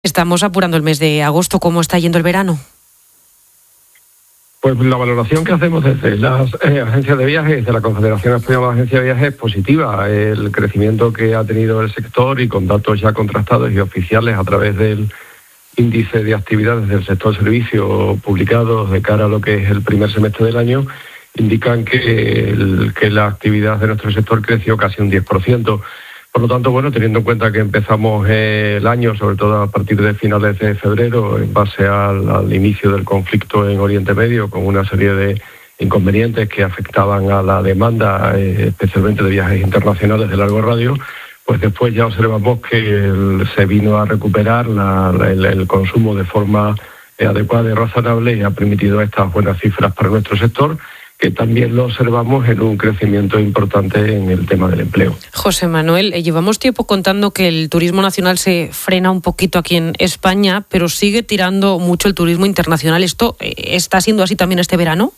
Estamos apurando el mes de agosto. ¿Cómo está yendo el verano? Pues la valoración que hacemos desde las agencias de viajes, de la Confederación Española de Agencias de Viajes, es positiva. El crecimiento que ha tenido el sector y con datos ya contrastados y oficiales a través del índice de actividades del sector servicio publicados de cara a lo que es el primer semestre del año, indican que la actividad de nuestro sector creció casi un 10%. Por lo tanto, bueno, teniendo en cuenta que empezamos el año, sobre todo a partir de finales de febrero, en base al inicio del conflicto en Oriente Medio, con una serie de inconvenientes que afectaban a la demanda, especialmente de viajes internacionales de largo radio, pues después ya observamos que se vino a recuperar el consumo de forma adecuada y razonable y ha permitido estas buenas cifras para nuestro sector, que también lo observamos en un crecimiento importante en el tema del empleo. José Manuel, llevamos tiempo contando que el turismo nacional se frena un poquito aquí en España, pero sigue tirando mucho el turismo internacional. ¿Esto está siendo así también este verano?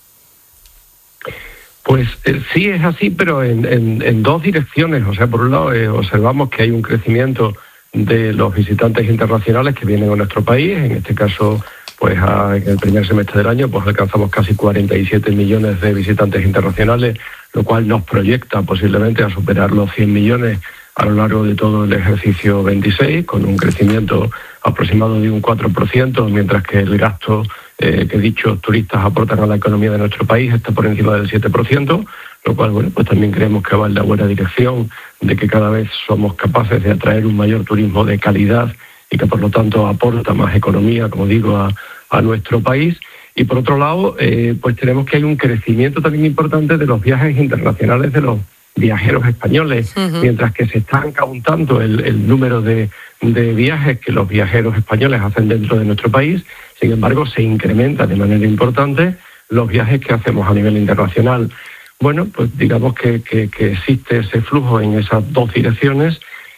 Pues sí es así, pero en dos direcciones. O sea, por un lado observamos que hay un crecimiento de los visitantes internacionales que vienen a nuestro país, en este caso pues en el primer semestre del año pues alcanzamos casi 47 millones de visitantes internacionales, lo cual nos proyecta posiblemente a superar los 100 millones a lo largo de todo el ejercicio 26, con un crecimiento aproximado de un 4%, mientras que el gasto que dichos turistas aportan a la economía de nuestro país está por encima del 7%, lo cual, bueno, pues también creemos que va en la buena dirección de que cada vez somos capaces de atraer un mayor turismo de calidad y que por lo tanto aporta más economía, como digo, a nuestro país. Y por otro lado, pues tenemos que hay un crecimiento también importante de los viajes internacionales de los viajeros españoles, mientras que se está encauzando el número de viajes que los viajeros españoles hacen dentro de nuestro país. Sin embargo, se incrementa de manera importante los viajes que hacemos a nivel internacional. Bueno, pues digamos que existe ese flujo en esas dos direcciones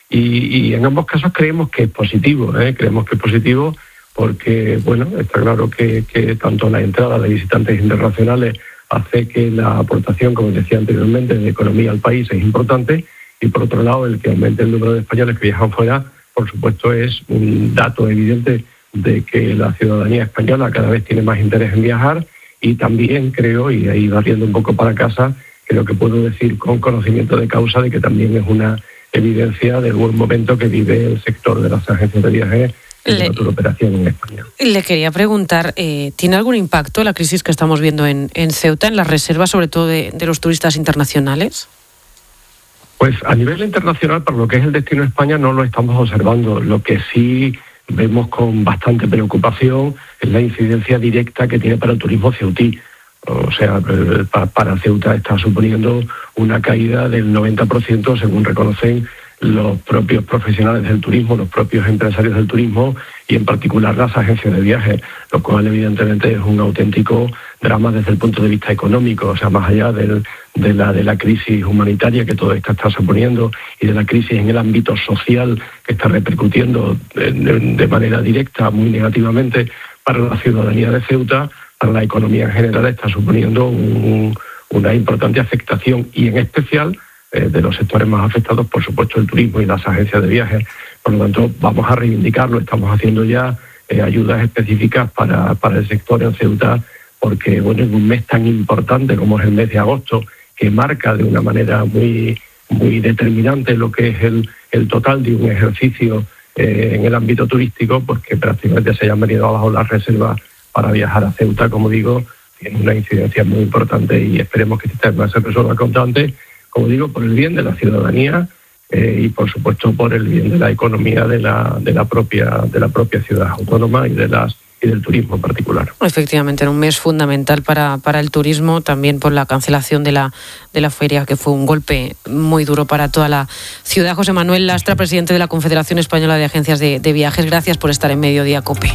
y en ambos casos creemos que es positivo, creemos que es positivo porque, bueno, está claro que tanto la entrada de visitantes internacionales hace que la aportación, como decía anteriormente, de economía al país es importante y, por otro lado, el que aumente el número de españoles que viajan fuera, por supuesto, es un dato evidente de que la ciudadanía española cada vez tiene más interés en viajar y también creo, y ahí barriendo un poco para casa, creo que puedo decir con conocimiento de causa de que también es una evidencia del buen momento que vive el sector de las agencias de viajes en la turoperación en España. Le quería preguntar, ¿tiene algún impacto la crisis que estamos viendo en Ceuta, en las reservas, sobre todo de los turistas internacionales? Pues a nivel internacional, para lo que es el destino de España, no lo estamos observando. Lo que sí vemos con bastante preocupación es la incidencia directa que tiene para el turismo ceutí. O sea, para Ceuta está suponiendo una caída del 90%, según reconocen los propios profesionales del turismo, los propios empresarios del turismo y en particular las agencias de viajes, lo cual evidentemente es un auténtico drama desde el punto de vista económico, o sea, más allá de la crisis humanitaria que todo esto está suponiendo y de la crisis en el ámbito social que está repercutiendo de manera directa muy negativamente para la ciudadanía de Ceuta, para la economía en general está suponiendo una importante afectación y en especial de los sectores más afectados, por supuesto, el turismo y las agencias de viajes. Por lo tanto, vamos a reivindicarlo. Estamos haciendo ya ayudas específicas para el sector en Ceuta, porque bueno, en un mes tan importante como es el mes de agosto, que marca de una manera muy, muy determinante lo que es el total de un ejercicio en el ámbito turístico, pues que prácticamente se hayan venido abajo las reservas para viajar a Ceuta, como digo, tiene una incidencia muy importante y esperemos que este tema se resuelva cuanto antes, como digo, por el bien de la ciudadanía y por supuesto por el bien de la economía de la propia ciudad autónoma y del turismo en particular. Efectivamente, en un mes fundamental para el turismo, también por la cancelación de la feria, que fue un golpe muy duro para toda la ciudad. José Manuel Lastra, presidente de la Confederación Española de Agencias de Viajes, gracias por estar en Mediodía COPE.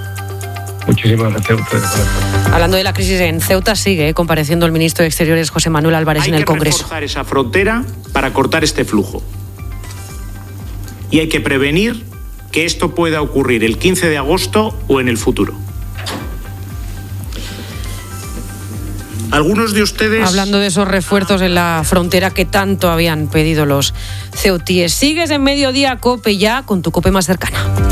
Muchísimas gracias a ustedes. Hablando de la crisis en Ceuta, sigue compareciendo el ministro de Exteriores, José Manuel Álvarez, en el Congreso. Hay que reforzar esa frontera para cortar este flujo. Y hay que prevenir que esto pueda ocurrir el 15 de agosto o en el futuro. Algunos de ustedes... Hablando de esos refuerzos en la frontera que tanto habían pedido los ceutíes. Sigues en Mediodía COPE ya con tu COPE más cercana.